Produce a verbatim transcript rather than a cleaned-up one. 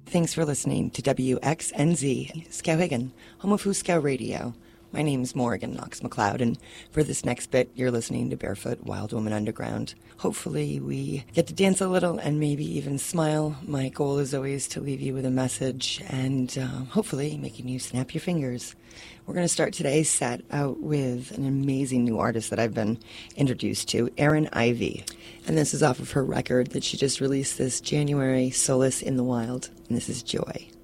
Thanks for listening to W X N Z, Skowhegan, home of Fooskow Radio. My name's Morgan Knox McLeod, and for this next bit, you're listening to Barefoot Wild Woman Underground. Hopefully we get to dance a little and maybe even smile. My goal is always to leave you with a message and uh, hopefully making you snap your fingers. We're going to start today's set out with an amazing new artist that I've been introduced to, Erin Ivy. And this is off of her record that she just released this January, Solace in the Wild, and this is Joy.